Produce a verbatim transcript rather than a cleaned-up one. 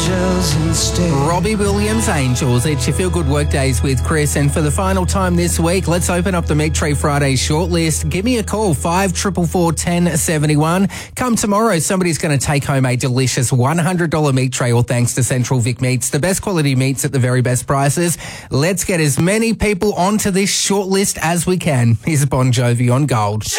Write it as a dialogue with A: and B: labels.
A: angels instead.
B: Robbie Williams, Angels. It's your Feel Good Workdays with Chris. And for the final time this week, let's open up the Meat Tree Friday shortlist. Give me a call, five four four four, one oh seven one. Come tomorrow, somebody's going to take home a delicious one hundred dollars meat tray, all thanks to Central Vic Meats. The best quality meats at the very best prices. Let's get as many people onto this shortlist as we can. Here's Bon Jovi on Gold.